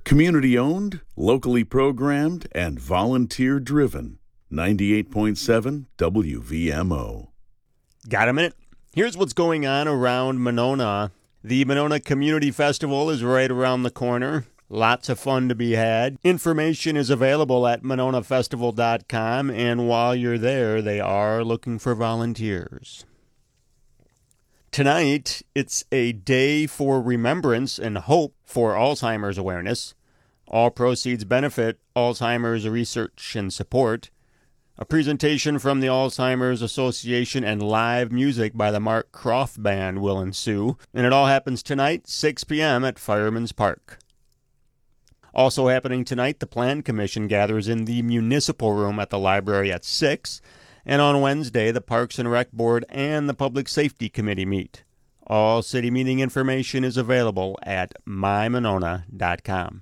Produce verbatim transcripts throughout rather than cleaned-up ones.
Community owned, locally programmed, and volunteer driven. ninety-eight point seven W V M O. Got a minute? Here's what's going on around Monona. The Monona Community Festival is right around the corner. Lots of fun to be had. Information is available at monona festival dot com, and while you're there, they are looking for volunteers. Tonight, it's a day for remembrance and hope for Alzheimer's awareness. All proceeds benefit Alzheimer's research and support. A presentation from the Alzheimer's Association and live music by the Mark Croft Band will ensue, and it all happens tonight, six p.m. at Fireman's Park. Also happening tonight, the Plan Commission gathers in the Municipal Room at the library at six, and on Wednesday, the Parks and Rec Board and the Public Safety Committee meet. All city meeting information is available at my monona dot com.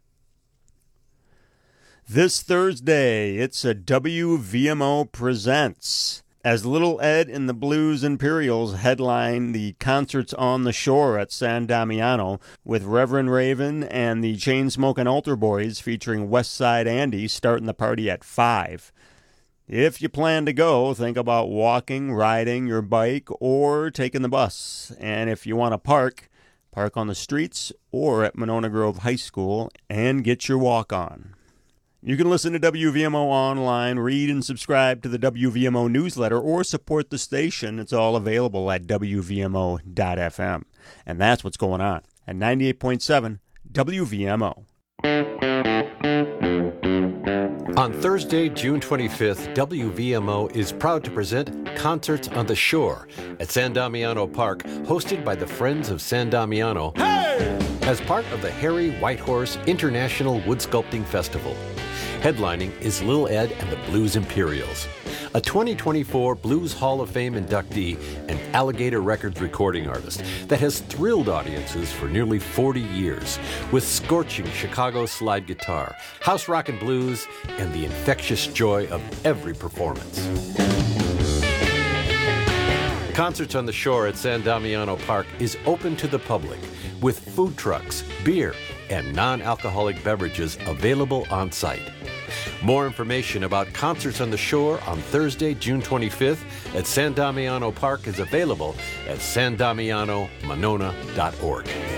This Thursday, it's a W V M O Presents, as Little Ed and the Blues Imperials headline the Concerts on the Shore at San Damiano, with Reverend Raven and the Chainsmokin' Altar Boys featuring Westside Andy starting the party at five. If you plan to go, think about walking, riding your bike, or taking the bus. And if you want to park, park on the streets or at Monona Grove High School and get your walk on. You can listen to W V M O online, read and subscribe to the W V M O newsletter, or support the station. It's all available at W V M O dot F M. And that's what's going on at ninety-eight point seven W V M O. On Thursday, June twenty-fifth, W V M O is proud to present Concerts on the Shore at San Damiano Park, hosted by the Friends of San Damiano, hey! As part of the Harry Whitehorse International Wood Sculpting Festival. Headlining is Lil Ed and the Blues Imperials, a twenty twenty-four Blues Hall of Fame inductee and Alligator Records recording artist that has thrilled audiences for nearly forty years with scorching Chicago slide guitar, house rock and blues, and the infectious joy of every performance. Concerts on the Shore at San Damiano Park is open to the public with food trucks, beer, and non-alcoholic beverages available on site. More information about Concerts on the Shore on Thursday, June twenty-fifth at San Damiano Park is available at san damiano monona dot org.